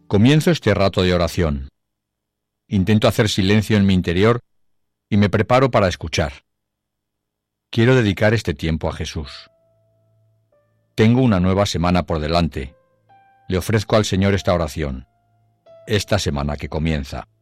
Comienzo este rato de oración. Intento hacer silencio en mi interior y me preparo para escuchar. Quiero dedicar este tiempo a Jesús. Tengo una nueva semana por delante. Le ofrezco al Señor esta oración, esta semana que comienza.